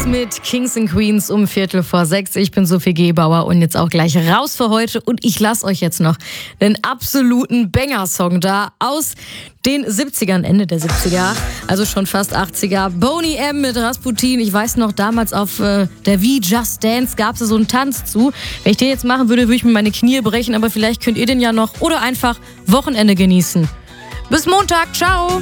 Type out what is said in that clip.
mit Kings and Queens um 5:45. Ich bin Sophie Gebauer und jetzt auch gleich raus für heute. Und ich lasse euch jetzt noch einen absoluten Banger-Song da aus den 70ern, Ende der 70er, also schon fast 80er. Boney M. mit Rasputin. Ich weiß noch, damals auf der Wie Just Dance gab es so einen Tanz zu. Wenn ich den jetzt machen würde, würde ich mir meine Knie brechen. Aber vielleicht könnt ihr den ja noch oder einfach Wochenende genießen. Bis Montag. Ciao.